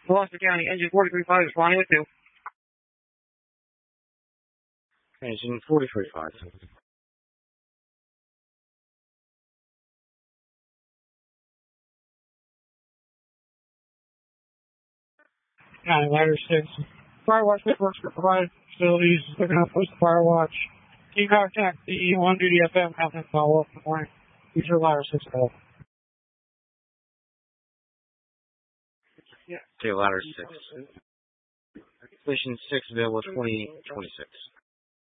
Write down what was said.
Gloucester County, engine 435, responding with 2. Engine 435. County Ladder 6. Fire watch networks for provided facilities. They're going to post the fire watch. Team contact the on duty FM. Have them follow up in the morning. Use your Ladder 6 call. Okay, Ladder 6. Station 6 available 2026.